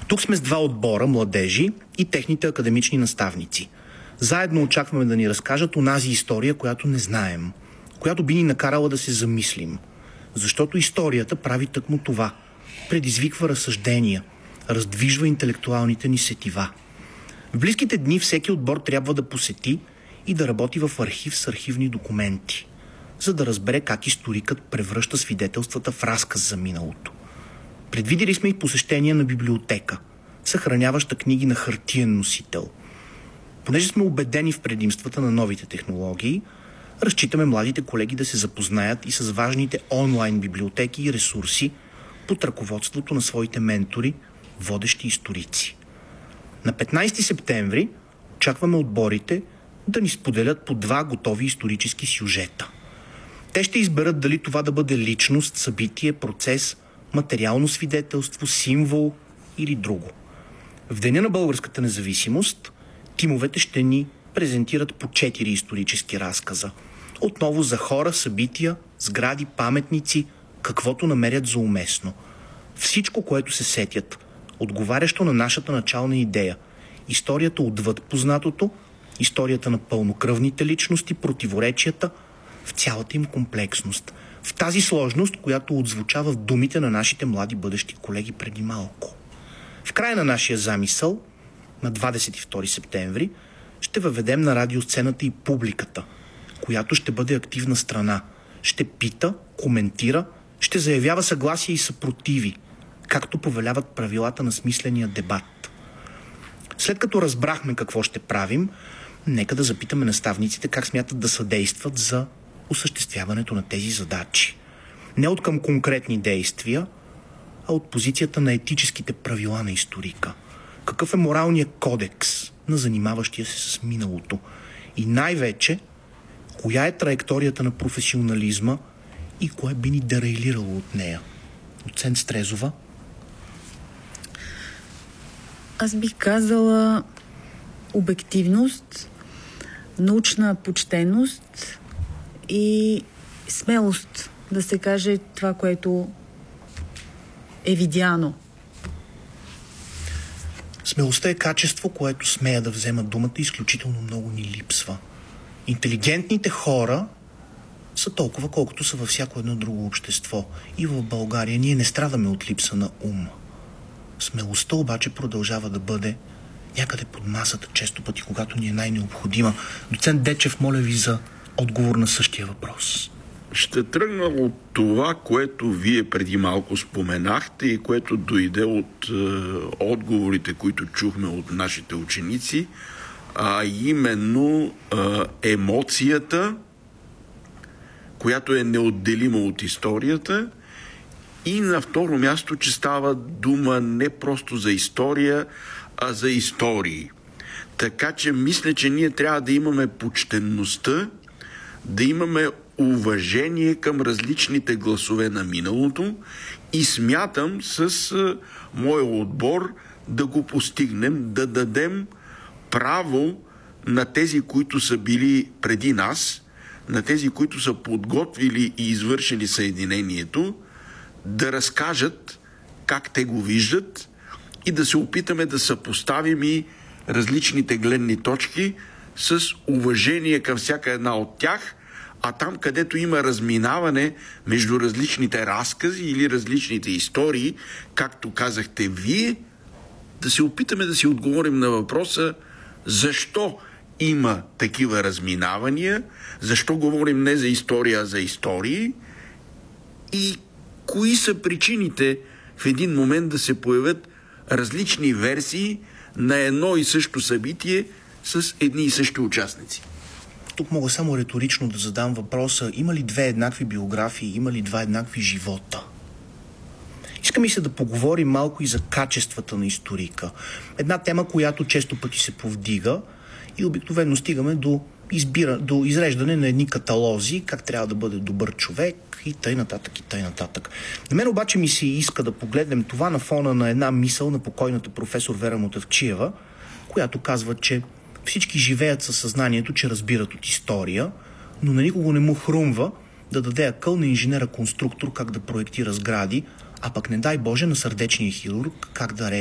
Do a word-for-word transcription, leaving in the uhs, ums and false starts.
Тук сме с два отбора, младежи и техните академични наставници. Заедно очакваме да ни разкажат онази история, която не знаем, която би ни накарала да се замислим. Защото историята прави тъкмо това. Предизвиква разсъждения, раздвижва интелектуалните ни сетива. В близките дни всеки отбор трябва да посети и да работи в архив с архивни документи, за да разбере как историкът превръща свидетелствата в разказ за миналото. Предвидели сме и посещение на библиотека, съхраняваща книги на хартиен носител. Понеже сме убедени в предимствата на новите технологии, разчитаме младите колеги да се запознаят и с важните онлайн библиотеки и ресурси под ръководството на своите ментори, водещи историци. На петнайсети септември очакваме отборите да ни споделят по два готови исторически сюжета. Те ще изберат дали това да бъде личност, събитие, процес, материално свидетелство, символ или друго. В Деня на българската независимост тимовете ще ни презентират по четири исторически разказа. Отново за хора, събития, сгради, паметници, каквото намерят за уместно. Всичко, което се сетят, отговарящо на нашата начална идея. Историята отвъд познатото, историята на пълнокръвните личности, противоречията в цялата им комплексност. В тази сложност, която отзвучава в думите на нашите млади бъдещи колеги преди малко. В края на нашия замисъл, на двадесет и втори септември, ще въведем на радиосцената и публиката, която ще бъде активна страна. Ще пита, коментира, ще заявява съгласие и съпротиви, както повеляват правилата на смисления дебат. След като разбрахме какво ще правим, нека да запитаме наставниците как смятат да съдействат за осъществяването на тези задачи. Не от към конкретни действия, а от позицията на етическите правила на историка. Какъв е моралният кодекс на занимаващия се с миналото? И най-вече, коя е траекторията на професионализма и кое би ни дерейлирало от нея? Доцент Стрезова? Аз бих казала обективност, научна почтеност и смелост да се каже това, което е видяно. Смелостта е качество, което смея да взема думата, изключително много ни липсва. Интелигентните хора са толкова, колкото са във всяко едно друго общество. И в България ние не страдаме от липса на ум. Смелостта обаче продължава да бъде някъде под масата, често пъти, когато ни е най-необходима. Доцент Дечев, моля ви за отговор на същия въпрос. Ще тръгна от това, което вие преди малко споменахте и което дойде от е, отговорите, които чухме от нашите ученици, а именно е, емоцията, която е неотделима от историята, и на второ място, че става дума не просто за история, а за истории. Така че мисля, че ние трябва да имаме почтенността, да имаме уважение към различните гласове на миналото и смятам с а, моя отбор да го постигнем, да дадем право на тези, които са били преди нас, на тези, които са подготвили и извършили съединението, да разкажат как те го виждат и да се опитаме да съпоставим и различните гледни точки с уважение към всяка една от тях, а там, където има разминаване между различните разкази или различните истории, както казахте вие, да се опитаме да си отговорим на въпроса защо има такива разминавания, защо говорим не за история, а за истории и кои са причините в един момент да се появят различни версии на едно и също събитие с едни и същи участници. Тук мога само риторично да задам въпроса: има ли две еднакви биографии, има ли два еднакви живота? Искам и се да поговорим малко и за качествата на историка. Една тема, която често пъти се повдига и обикновено стигаме до, избира, до изреждане на едни каталози, как трябва да бъде добър човек и тъй нататък, и тъй нататък. На мен обаче ми се иска да погледнем това на фона на една мисъл на покойната професор Вера Мутафчиева, която казва, че всички живеят със съзнанието, че разбират от история, но на никого не му хрумва да даде акъл на инженера-конструктор как да проектира сгради, а пък не дай Боже на сърдечния хирург как да